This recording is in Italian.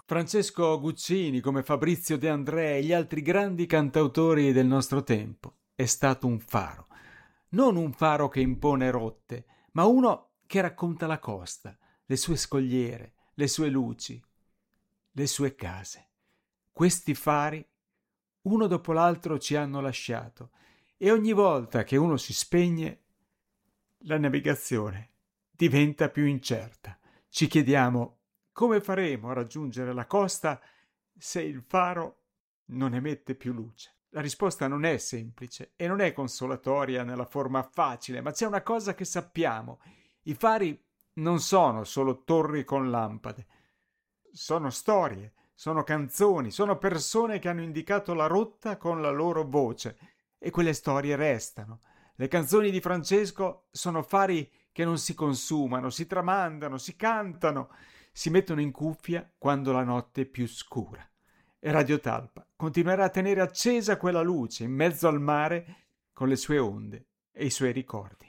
Francesco Guccini, come Fabrizio De André e gli altri grandi cantautori del nostro tempo, è stato un faro. Non un faro che impone rotte, ma uno che racconta la costa, le sue scogliere, le sue luci, le sue case. Questi fari, uno dopo l'altro, ci hanno lasciato e ogni volta che uno si spegne, la navigazione diventa più incerta. Ci chiediamo come faremo a raggiungere la costa se il faro non emette più luce. La risposta non è semplice e non è consolatoria nella forma facile, ma c'è una cosa che sappiamo. I fari non sono solo torri con lampade. Sono storie, sono canzoni, sono persone che hanno indicato la rotta con la loro voce e quelle storie restano. Le canzoni di Francesco sono fari che non si consumano, si tramandano, si cantano, si mettono in cuffia quando la notte è più scura. E Radio Talpa continuerà a tenere accesa quella luce in mezzo al mare con le sue onde e i suoi ricordi.